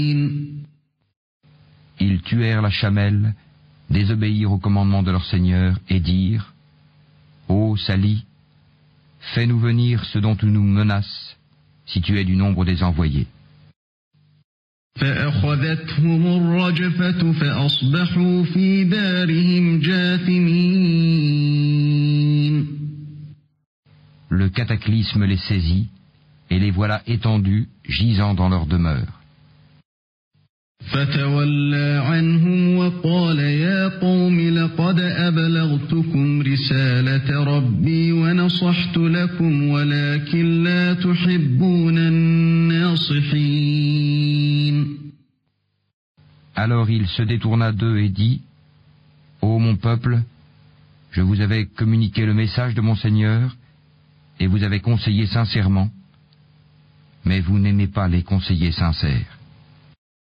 Ils tuèrent la chamelle, désobéirent au commandement de leur Seigneur et dirent: Ô Salih, fais-nous venir ce dont tu nous menaces, si tu es du nombre des envoyés. فأخذتهم الرجفة فأصبحوا في دارهم جاثمين. Le cataclysme les saisit, et les voilà étendus, gisant dans leur demeure. فتولى عنهم وقال يا قوم لقد أبلغتكم رسالة ربي ونصحت لكم ولكن لا تحبون الناصحين. Alors il se détourna d'eux et dit: Ô mon peuple, je vous avais communiqué le message de mon Seigneur, et vous avez conseillé sincèrement, mais vous n'aimez pas les conseillers sincères.